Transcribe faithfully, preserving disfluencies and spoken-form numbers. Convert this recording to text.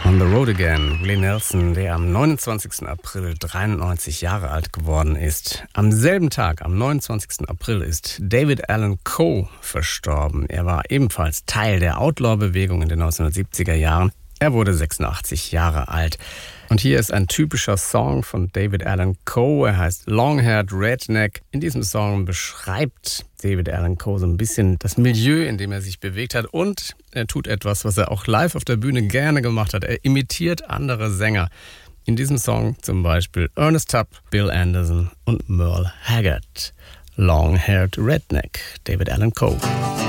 On the Road Again, Willie Nelson, der am neunundzwanzigsten April dreiundneunzig Jahre alt geworden ist. Am selben Tag, am neunundzwanzigsten April, ist David Allan Coe verstorben. Er war ebenfalls Teil der Outlaw-Bewegung in den neunzehnhundertsiebziger Jahren. Er wurde sechsundachtzig Jahre alt. Und hier ist ein typischer Song von David Allan Coe. Er heißt Long-Haired Redneck. In diesem Song beschreibt David Allan Coe so ein bisschen das Milieu, in dem er sich bewegt hat. Und er tut etwas, was er auch live auf der Bühne gerne gemacht hat. Er imitiert andere Sänger. In diesem Song zum Beispiel Ernest Tubb, Bill Anderson und Merle Haggard. Long-Haired Redneck, David Allan Coe.